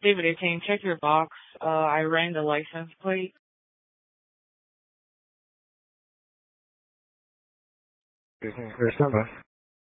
David 18, check your box. I ran the license plate. Clear standby.